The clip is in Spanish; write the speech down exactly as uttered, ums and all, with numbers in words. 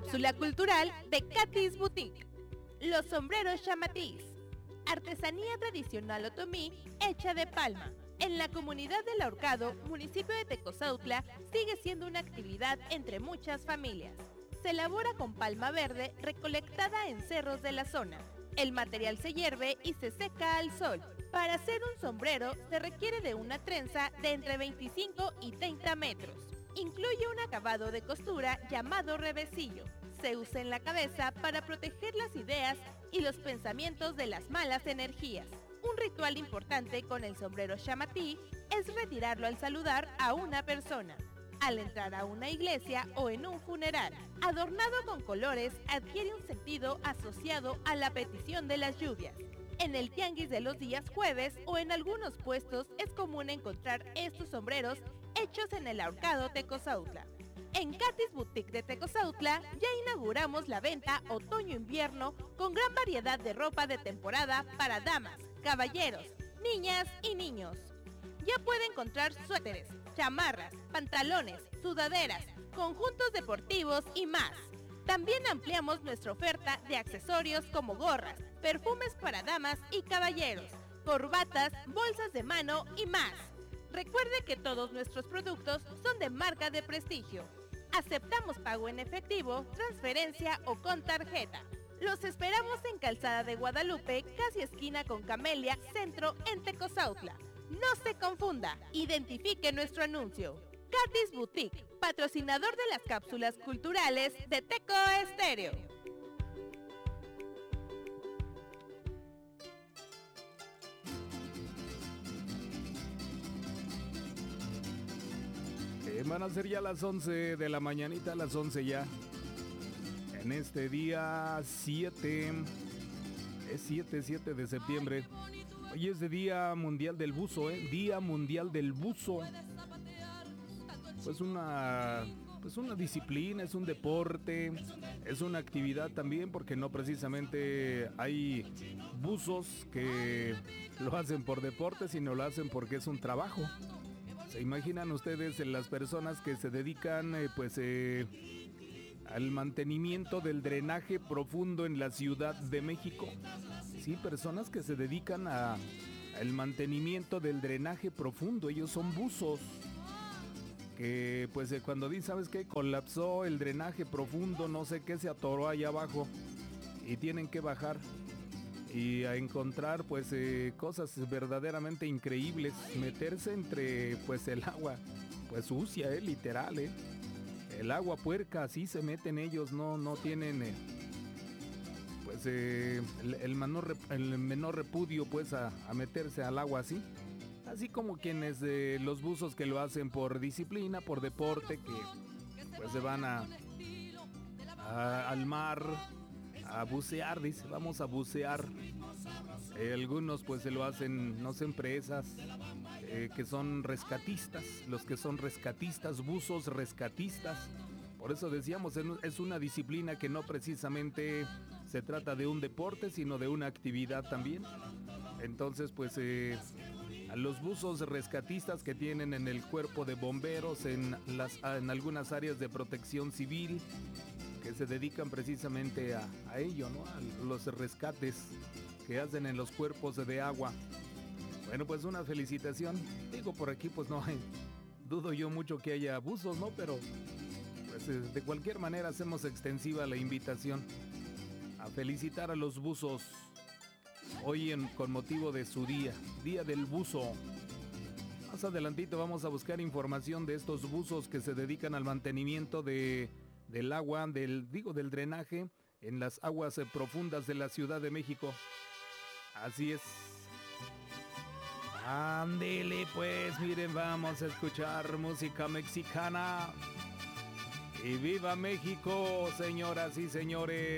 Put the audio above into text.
Cápsula cultural de Katy's Boutique. Los sombreros chamatís. Artesanía tradicional otomí hecha de palma. En la comunidad del Ahorcado, municipio de Tecozautla, sigue siendo una actividad entre muchas familias. Se elabora con palma verde recolectada en cerros de la zona. El material se hierve y se seca al sol. Para hacer un sombrero se requiere de una trenza de entre veinticinco y treinta metros. Incluye un acabado de costura llamado revesillo. Se usa en la cabeza para proteger las ideas y los pensamientos de las malas energías. Un ritual importante con el sombrero chamatí es retirarlo al saludar a una persona, al entrar a una iglesia o en un funeral. Adornado con colores, adquiere un sentido asociado a la petición de las lluvias. En el tianguis de los días jueves o en algunos puestos es común encontrar estos sombreros hechos en el Ahorcado Tecozautla. En Katy's Boutique de Tecozautla ya inauguramos la venta otoño-invierno con gran variedad de ropa de temporada para damas, caballeros, niñas y niños. Ya puede encontrar suéteres, chamarras, pantalones, sudaderas, conjuntos deportivos y más. También ampliamos nuestra oferta de accesorios como gorras, perfumes para damas y caballeros, corbatas, bolsas de mano y más. Recuerde que todos nuestros productos son de marca de prestigio. Aceptamos pago en efectivo, transferencia o con tarjeta. Los esperamos en Calzada de Guadalupe, casi esquina con Camelia, centro en Tecozautla. No se confunda, identifique nuestro anuncio. Katy's Boutique, patrocinador de las cápsulas culturales de Teco Estéreo. Eh, van a ser ya las once de la mañanita, las once ya. En este día siete, es siete, siete de septiembre. Hoy es de Día Mundial del Buzo, ¿eh? Día Mundial del Buzo. Pues una, pues una disciplina, es un deporte, es una actividad también, porque no precisamente hay buzos que lo hacen por deporte, sino lo hacen porque es un trabajo. ¿Se imaginan ustedes las personas que se dedican eh, pues eh, al mantenimiento del drenaje profundo en la Ciudad de México? Sí, personas que se dedican a, al mantenimiento del drenaje profundo. Ellos son buzos. Que pues eh, cuando dicen, ¿sabes qué? Colapsó el drenaje profundo, no sé qué, se atoró allá abajo. Y tienen que bajar. Y a encontrar pues eh, cosas verdaderamente increíbles, meterse entre pues el agua pues sucia, eh, literal, eh. El agua puerca, así se meten ellos, no, no tienen eh, pues eh, el, el, menor, el menor repudio pues a, a meterse al agua así. Así como quienes eh, los buzos que lo hacen por disciplina, por deporte, que pues se van a, a al mar a bucear, dice, vamos a bucear. Eh, algunos pues se lo hacen, no sé, empresas eh, que son rescatistas, los que son rescatistas, buzos rescatistas. Por eso decíamos, es una disciplina que no precisamente se trata de un deporte, sino de una actividad también. Entonces pues eh, a los buzos rescatistas que tienen en el cuerpo de bomberos, en, las, en algunas áreas de protección civil, que se dedican precisamente a, a ello, ¿no? A los rescates que hacen en los cuerpos de agua. Bueno, pues una felicitación. Digo, por aquí pues no hay, dudo yo mucho que haya abusos, ¿no? Pero pues de cualquier manera hacemos extensiva la invitación a felicitar a los buzos hoy en, con motivo de su día, Día del Buzo. Más adelantito vamos a buscar información de estos buzos que se dedican al mantenimiento de del agua, del digo del drenaje en las aguas profundas de la Ciudad de México. Así es. Ándele pues, miren, vamos a escuchar música mexicana. Y viva México, señoras y señores.